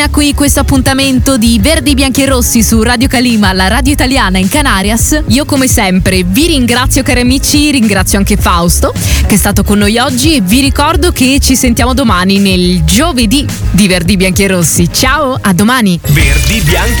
Qui questo appuntamento di Verdi, Bianchi e Rossi su Radio Calima, la radio italiana in Canarias. Io come sempre vi ringrazio, cari amici, ringrazio anche Fausto che è stato con noi oggi e vi ricordo che ci sentiamo domani nel giovedì di Verdi, Bianchi e Rossi. Ciao, a domani. Verdi, Bianchi